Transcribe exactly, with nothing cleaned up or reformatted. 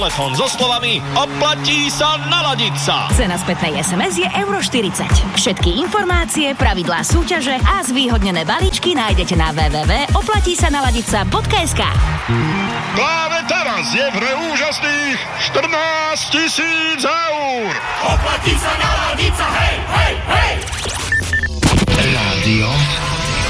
telefón so slovami oplatí sa naladiť sa. Cena spätnej es em es je euro štyridsať. Všetky informácie, pravidlá súťaže a zvýhodnené balíčky nájdete na w w w bodka oplatí sa naladiť sa bodka es ká. Práve teraz je v hre úžasných štrnásť tisíc eur. Oplatí sa naladiť sa, hej!